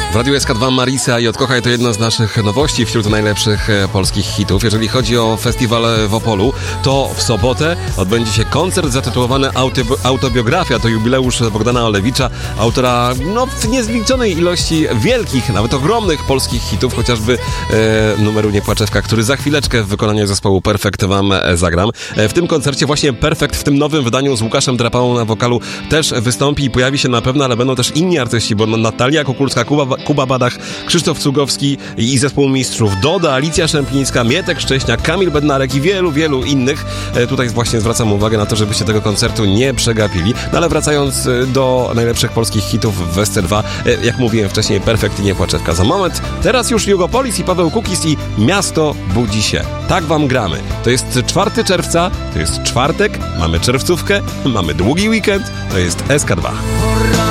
W Radiu SK2 Marisa i Odkochaj to jedna z naszych nowości wśród najlepszych polskich hitów. Jeżeli chodzi o festiwal w Opolu, to w sobotę odbędzie się koncert zatytułowany Autobiografia. To jubileusz Bogdana Olewicza, autora w niezliczonej ilości wielkich, nawet ogromnych polskich hitów, chociażby numeru Nie Płaczewka, który za chwileczkę w wykonaniu zespołu Perfekt wam zagram. W tym koncercie właśnie Perfekt w tym nowym wydaniu z Łukaszem Drapałą na wokalu też wystąpi i pojawi się na pewno, ale będą też inni artyści, bo Natalia Kukulska, Kuba Badach, Krzysztof Cugowski i zespół mistrzów, Doda, Alicja Szemplińska, Mietek Szcześniak, Kamil Bednarek i wielu innych. Tutaj właśnie zwracam uwagę na to, żebyście tego koncertu nie przegapili. No ale wracając do najlepszych polskich hitów w SC2, jak mówiłem wcześniej, Perfekt i Nie Płaczewka za moment. Teraz już Jugopolis i Paweł Kukis i Miasto budzi się. Tak wam gramy. To jest 4 czerwca, to jest czwartek, mamy czerwcówkę, mamy długi weekend, to jest SK2.